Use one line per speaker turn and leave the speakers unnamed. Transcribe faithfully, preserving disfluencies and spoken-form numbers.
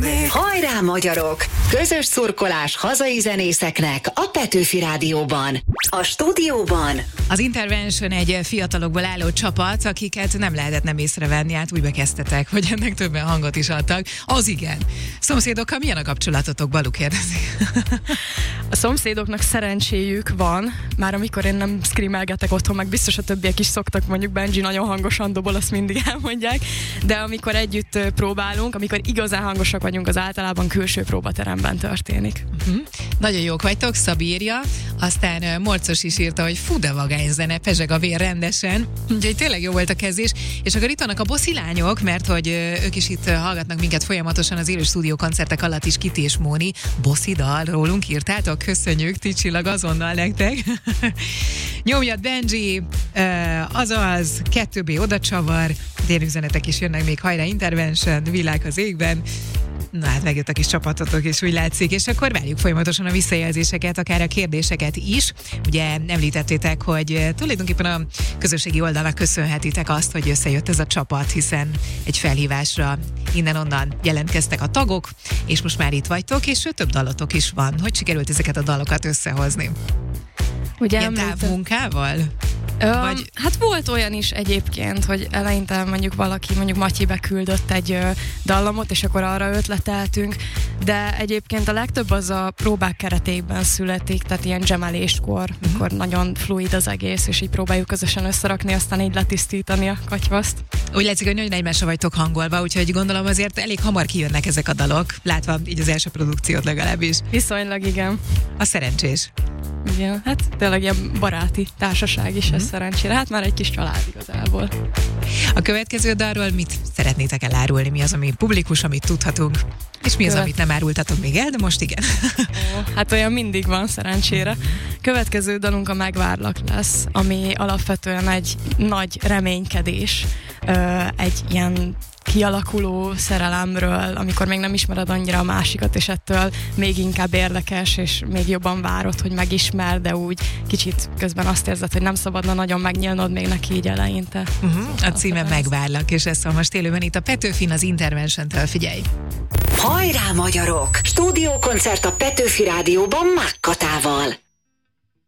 Hajrá magyarok! Közös szurkolás hazai zenészeknek a Petőfi Rádióban. A stúdióban
az Intervention egy fiatalokból álló csapat, akiket nem lehetett nem észrevenni, hát úgy bekezdtetek, hogy ennek többen hangot is adtak. Az igen. Szomszédokkal milyen a kapcsolatotok? Balú kérdezi.
A szomszédoknak szerencséjük van, már amikor én nem screamelgetek otthon, meg biztos a többiek is szoktak, mondjuk Benji nagyon hangosan dobol, azt mindig elmondják, de amikor együtt próbálunk, amikor igazán hangosak vagyunk, az általában külső próbateremben történik.
Uh-huh. Nagyon jók vagytok, Szabi írja, aztán Morcos is írta, hogy fú de vagány zene, pezseg a vér rendesen, úgyhogy tényleg jó volt a kezdés, és akkor itt vannak a Boszi lányok, mert hogy ők is itt hallgatnak minket folyamatosan az élő stúdió koncertek alatt is, Kiti és Móni. Boszi dal, rólunk írtátok, köszönjük, Ticsilag azonnal nektek. Nyomjad Benji, azaz, kettő bé oda csavar, délüzenetek is jönnek még, hajrá Intervention, világ az égben. Na hát megjött a kis csapatotok is, úgy látszik, és akkor várjuk folyamatosan a visszajelzéseket, akár a kérdéseket is. Ugye említettétek, hogy tulajdonképpen a közösségi oldalnak köszönhetitek azt, hogy összejött ez a csapat, hiszen egy felhívásra innen-onnan jelentkeztek a tagok, és most már itt vagytok, és több dalotok is van. Hogy sikerült ezeket a dalokat összehozni?
Ugye
ilyen távmunkával?
Um, Vagy... Hát volt olyan is egyébként, hogy eleinte mondjuk valaki, mondjuk Matyi beküldött egy ö, dallamot, és akkor arra ötleteltünk, de egyébként a legtöbb az a próbák keretében születik, tehát ilyen jameléskor, mm-hmm. mikor nagyon fluid az egész, és így próbáljuk közösen összerakni, aztán így letisztítani a katyvaszt.
Úgy látszik, hogy nagyon egymásra vagytok hangolva, úgyhogy gondolom azért elég hamar kijönnek ezek a dalok, látva így az első produkciót legalábbis.
Viszonylag igen.
A szerencsés.
Igen, hát tényleg ilyen baráti társaság is, mm. ez szerencsére. Hát már egy kis család igazából.
A következő dalról mit szeretnétek elárulni? Mi az, ami publikus, amit tudhatunk? És mi az, Követ... amit nem árultatok még el, de most igen.
Ó, hát olyan mindig van, szerencsére. Következő dalunk a Megvárlak lesz, ami alapvetően egy nagy reménykedés, egy ilyen kialakuló szerelemről, amikor még nem ismered annyira a másikat, és ettől még inkább érdekes, és még jobban várod, hogy megismerd, de úgy kicsit közben azt érzed, hogy nem szabadna nagyon megnyílnod még neki így eleinte.
Uh-huh. A címe Megvárlak, és ez szól most élőben itt a Petőfin, az Intervention-től, figyelj!
Hajrá magyarok! Stúdiókoncert a Petőfi Rádióban Mákkatával.